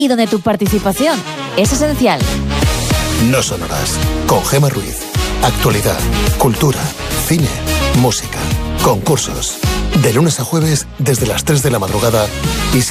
y donde tu participación es esencial. No son horas. Con Gemma Ruiz. Actualidad, cultura, cine, música, concursos. De lunes a jueves desde las 3 de la madrugada y